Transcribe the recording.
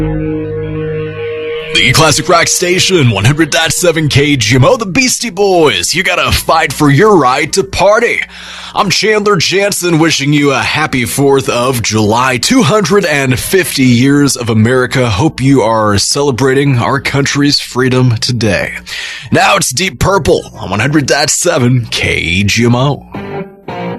The Classic Rock Station, 100.7 KGMO, the Beastie Boys. You gotta fight for your right to party. I'm Chandler Jansen, wishing you a happy 4th of July. 250 years of America. Hope you are celebrating our country's freedom today. Now it's Deep Purple on 100.7 KGMO.